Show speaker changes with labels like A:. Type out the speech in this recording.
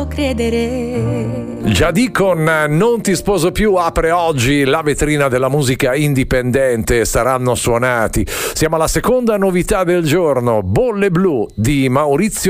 A: posso credere.
B: Giadì con Non ti sposo più apre oggi la vetrina della musica indipendente. Saranno suonati. Siamo alla seconda novità del giorno, Bolle Blu di Maurizio